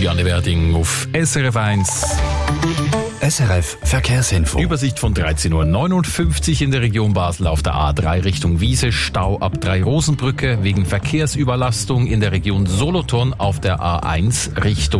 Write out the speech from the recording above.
Juliane Werding auf SRF 1. SRF Verkehrsinfo. Übersicht von 13.59 Uhr in der Region Basel auf der A3 Richtung Wiese. Stau ab 3 Rosenbrücke wegen Verkehrsüberlastung in der Region Solothurn auf der A1 Richtung